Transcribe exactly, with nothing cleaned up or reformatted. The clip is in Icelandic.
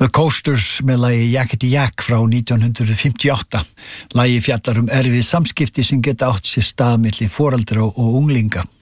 The Coasters með lagi Yakety Yak frá nítján hundruð fimmtíu og átta. Lagi fjallar um erfið samskipti sem geta átt sér stað milli foreldra og unglinga.